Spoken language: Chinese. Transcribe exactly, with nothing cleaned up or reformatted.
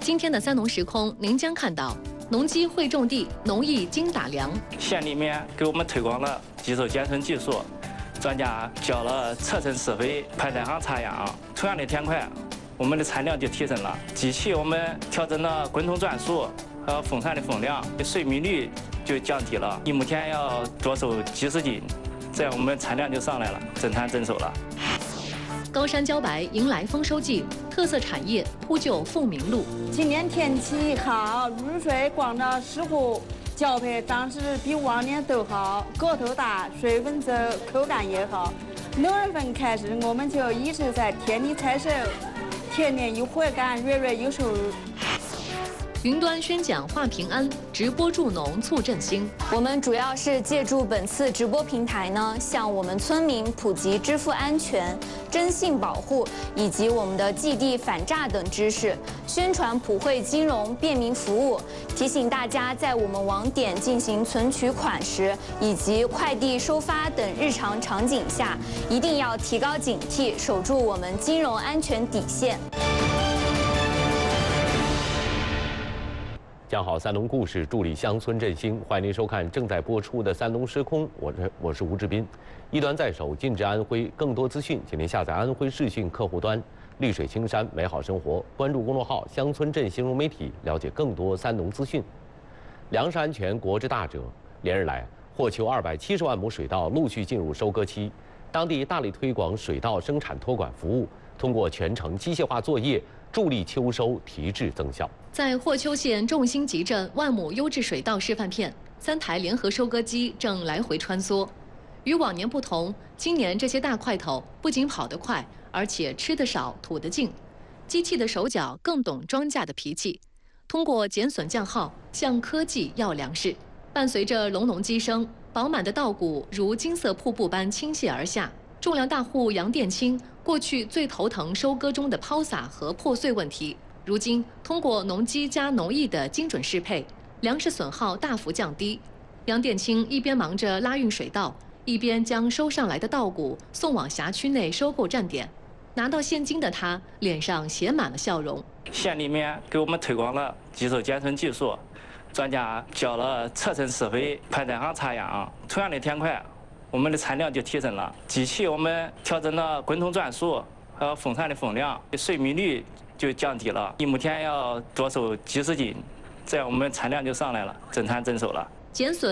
今天的三农时空，您将看到农机会种地，农艺精打粮。 县里面给我们推广了基础减存技术，专家教了侧层施肥、排带行插秧。同样的田块，我们的产量就提升了。机器我们调整了滚筒转速和风扇的风量，水密率就降低了。一亩田要多收几十斤，这样我们产量就上来了，增产增收了。 高山茭白迎来丰收季，特色产业铺就凤鸣路。 今年天气好，入水光照适合，茭白长势比往年都好，个头大，水分走，口感也好。六月份开始，我们就一直在田里采收，田年有活干，月月有收入。 云端宣讲话平安，直播助农促振兴。 我们主要是借助本次直播平台呢，向我们村民普及支付安全、征信保护以及我们的寄递反诈等知识，宣传普惠金融便民服务，提醒大家在我们网点进行存取款时，以及快递收发等日常场景下，一定要提高警惕，守住我们金融安全底线。 讲好三农故事，助力乡村振兴。欢迎您收看正在播出的《三农时空》，我是我是吴志斌。一端在手，尽至安徽。更多资讯，请您下载安徽视讯客户端“绿水青山美好生活”，关注公众号“乡村振兴融媒体”，了解更多三农资讯。粮食安全国之大者，连日来，霍丘二百七十万亩水稻陆续进入收割期，当地大力推广水稻生产托管服务，通过全程机械化作业，助力秋收提质增效。 在霍丘县众星集镇万亩优质水稻示范片，三台联合收割机正来回穿梭。与往年不同，今年这些大块头不仅跑得快，而且吃得少、吐得净。机器的手脚更懂庄稼的脾气，通过减损降耗，向科技要粮食。伴随着隆隆机声，饱满的稻谷如金色瀑布般倾泻而下。种粮大户杨殿清过去最头疼收割中的抛洒和破碎问题，如今通过农机加农艺的精准适配，粮食损耗大幅降低。杨殿清一边忙着拉运水稻，一边将收上来的稻谷送往辖区内收购站点。拿到现金的他，脸上写满了笑容。 县里面给我们推广了基础减存技术，专家教了侧层施肥、排带行插秧。同样的田块，我们的产量就提升了。机器我们调整了滚筒转速和风扇的风量，水密率就降低了。一亩田要多收几十斤，这样我们产量就上来了，增产增收了。 减损